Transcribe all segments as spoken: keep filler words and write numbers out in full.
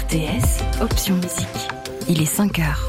R T S, option musique. Il est cinq heures.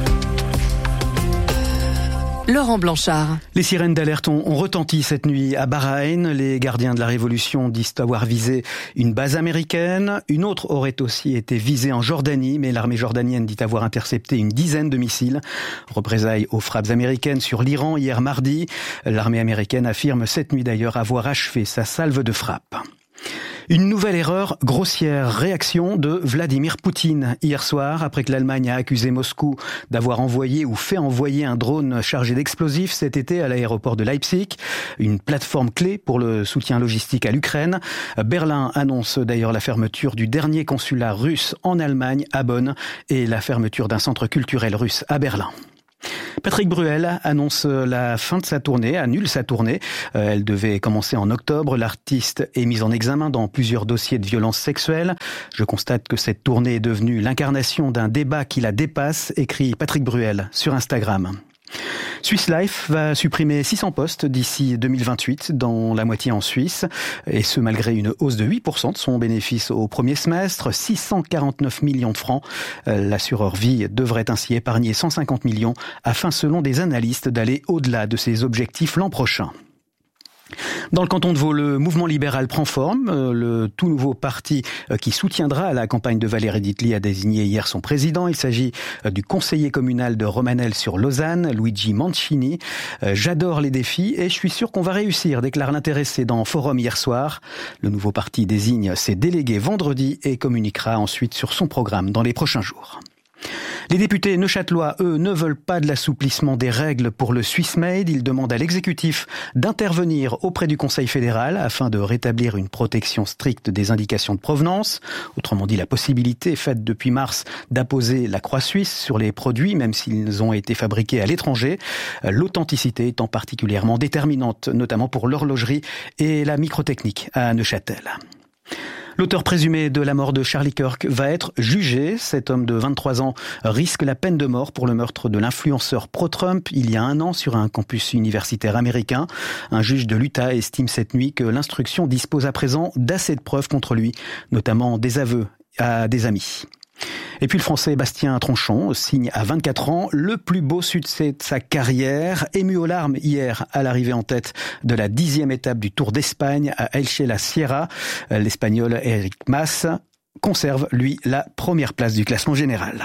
Laurent Blanchard. Les sirènes d'alerte ont, ont retenti cette nuit à Bahreïn. Les gardiens de la révolution disent avoir visé une base américaine. Une autre aurait aussi été visée en Jordanie, mais l'armée jordanienne dit avoir intercepté une dizaine de missiles. Représailles aux frappes américaines sur l'Iran hier mardi. L'armée américaine affirme cette nuit d'ailleurs avoir achevé sa salve de frappe. Une nouvelle erreur grossière, réaction de Vladimir Poutine hier soir, après que l'Allemagne a accusé Moscou d'avoir envoyé ou fait envoyer un drone chargé d'explosifs cet été à l'aéroport de Leipzig, une plateforme clé pour le soutien logistique à l'Ukraine. Berlin annonce d'ailleurs la fermeture du dernier consulat russe en Allemagne, à Bonn, et la fermeture d'un centre culturel russe à Berlin. Patrick Bruel annonce la fin de sa tournée, annule sa tournée. Elle devait commencer en octobre. L'artiste est mis en examen dans plusieurs dossiers de violences sexuelles. Je constate que cette tournée est devenue l'incarnation d'un débat qui la dépasse, écrit Patrick Bruel sur Instagram. Swiss Life va supprimer six cents postes d'ici deux mille vingt-huit, dont la moitié en Suisse, et ce malgré une hausse de huit pour cent de son bénéfice au premier semestre, six cent quarante-neuf millions de francs. L'assureur vie devrait ainsi épargner cent cinquante millions afin, selon des analystes, d'aller au-delà de ses objectifs l'an prochain. Dans le canton de Vaud, le mouvement libéral prend forme. Le tout nouveau parti qui soutiendra la campagne de Valérie Ditli a désigné hier son président. Il s'agit du conseiller communal de Romanel sur Lausanne, Luigi Mancini. J'adore les défis et je suis sûr qu'on va réussir, déclare l'intéressé dans Forum hier soir. Le nouveau parti désigne ses délégués vendredi et communiquera ensuite sur son programme dans les prochains jours. Les députés neuchâtelois, eux, ne veulent pas de l'assouplissement des règles pour le Swiss Made. Ils demandent à l'exécutif d'intervenir auprès du Conseil fédéral afin de rétablir une protection stricte des indications de provenance. Autrement dit, la possibilité faite depuis mars d'apposer la croix suisse sur les produits, même s'ils ont été fabriqués à l'étranger. L'authenticité étant particulièrement déterminante, notamment pour l'horlogerie et la microtechnique à Neuchâtel. L'auteur présumé de la mort de Charlie Kirk va être jugé. Cet homme de vingt-trois ans risque la peine de mort pour le meurtre de l'influenceur pro-Trump il y a un an sur un campus universitaire américain. Un juge de l'Utah estime cette nuit que l'instruction dispose à présent d'assez de preuves contre lui, notamment des aveux à des amis. Et puis le Français Bastien Tronchon signe à vingt-quatre ans le plus beau succès de sa carrière, ému aux larmes hier à l'arrivée en tête de la dixième étape du Tour d'Espagne à Elche la Sierra. L'Espagnol Eric Mas conserve, lui, la première place du classement général.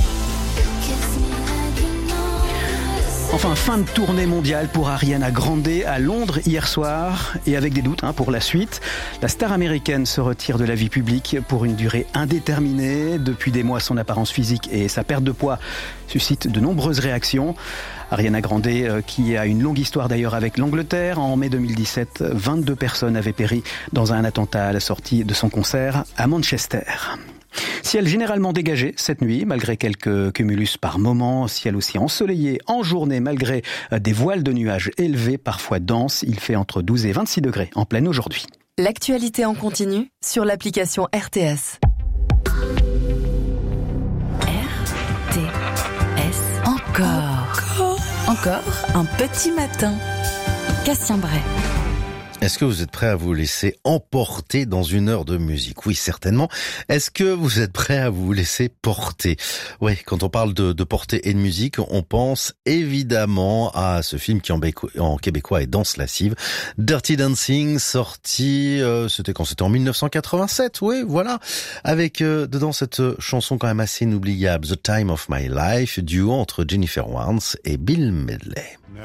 Enfin, fin de tournée mondiale pour Ariana Grande à Londres hier soir, et avec des doutes hein, pour la suite. La star américaine se retire de la vie publique pour une durée indéterminée. Depuis des mois, son apparence physique et sa perte de poids suscitent de nombreuses réactions. Ariana Grande, euh, qui a une longue histoire d'ailleurs avec l'Angleterre. En mai deux mille dix-sept, vingt-deux personnes avaient péri dans un attentat à la sortie de son concert à Manchester. Ciel généralement dégagé cette nuit, malgré quelques cumulus par moment. Ciel aussi ensoleillé en journée, malgré des voiles de nuages élevés, parfois denses. Il fait entre douze et vingt-six degrés en pleine aujourd'hui. L'actualité en continu sur l'application R T S. R T S. Encore. Encore. Encore un petit matin. Cassien Bray. Est-ce que vous êtes prêt à vous laisser emporter dans une heure de musique? Oui, certainement. Est-ce que vous êtes prêt à vous laisser porter? Oui, quand on parle de, de porter et de musique, on pense évidemment à ce film qui en, béco, en québécois est Danse lascive. Dirty Dancing, sorti, euh, c'était quand c'était en dix-neuf cent quatre-vingt-sept, oui, voilà. Avec euh, dedans cette chanson quand même assez inoubliable, The Time of My Life, duo entre Jennifer Warnes et Bill Medley.